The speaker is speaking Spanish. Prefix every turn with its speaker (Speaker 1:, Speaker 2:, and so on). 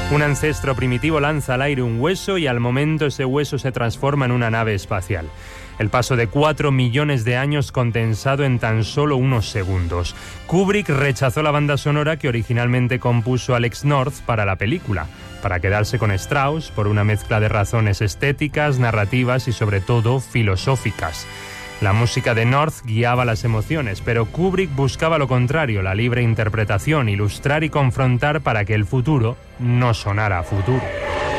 Speaker 1: Un ancestro primitivo lanza al aire un hueso y al momento ese hueso se transforma en una nave espacial. El paso de 4 millones de años condensado en tan solo unos segundos. Kubrick rechazó la banda sonora que originalmente compuso Alex North para la película, para quedarse con Strauss por una mezcla de razones estéticas, narrativas y sobre todo filosóficas. La música de North guiaba las emociones, pero Kubrick buscaba lo contrario, la libre interpretación, ilustrar y confrontar para que el futuro no sonara a futuro.